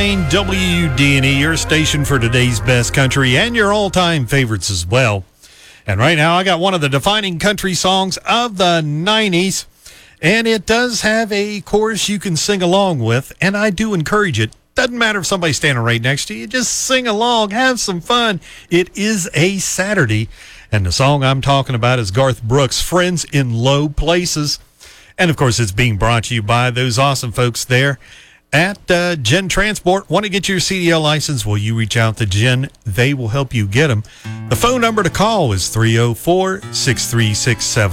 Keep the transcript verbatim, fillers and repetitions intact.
W D N E, your station for today's best country and your all-time favorites as well. And right now, I got one of the defining country songs of the nineties, and it does have a chorus you can sing along with, and I do encourage it. Doesn't matter if somebody's standing right next to you, just sing along, have some fun. It is a Saturday, and the song I'm talking about is Garth Brooks' Friends in Low Places. And, of course, it's being brought to you by those awesome folks there at uh, Gen Transport. Want to get your C D L license? Well, you reach out to Gen. They will help you get them. The phone number to call is three oh four, six three six seven.